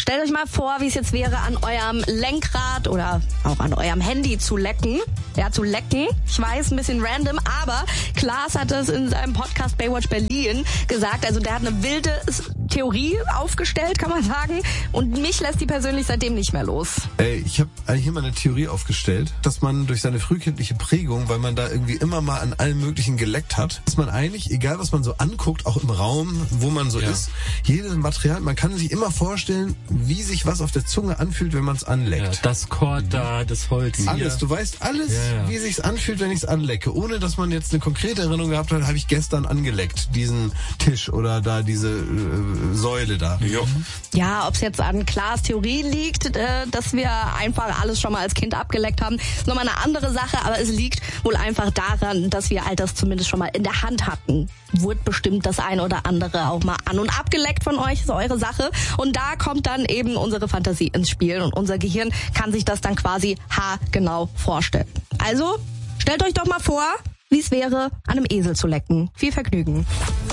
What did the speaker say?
Stellt euch mal vor, wie es jetzt wäre, an eurem Lenkrad oder auch an eurem Handy zu lecken. Ja, zu lecken. Ich weiß, ein bisschen random, aber Klaas hat das in seinem Podcast Baywatch Berlin gesagt. Also der hat eine wilde Theorie aufgestellt, kann man sagen. Und mich lässt die persönlich seitdem nicht mehr los. Ich habe eigentlich immer eine Theorie aufgestellt, dass man durch seine frühkindliche Prägung, weil man da irgendwie immer mal an allem Möglichen geleckt hat, dass man eigentlich, egal was man so anguckt, auch im Raum, wo man so ist, jedes Material, man kann sich immer vorstellen, wie sich was auf der Zunge anfühlt, wenn man es anleckt. Ja, das Kord da, das Holz alles, hier. du weißt alles, wie sich's anfühlt, wenn ich's anlecke. Ohne, dass man jetzt eine konkrete Erinnerung gehabt hat, habe ich gestern angeleckt, diesen Tisch oder da diese Säule da. Ja, ob es jetzt an Klaas Theorie liegt, dass wir einfach alles schon mal als Kind abgeleckt haben, ist nochmal eine andere Sache, aber es liegt wohl einfach daran, dass wir all das zumindest schon mal in der Hand hatten. Wurde bestimmt das eine oder andere auch mal an- und abgeleckt von euch, ist eure Sache. Und da kommt dann eben unsere Fantasie ins Spiel und unser Gehirn kann sich das dann quasi haargenau vorstellen. Also, stellt euch doch mal vor, wie es wäre, an einem Esel zu lecken. Viel Vergnügen.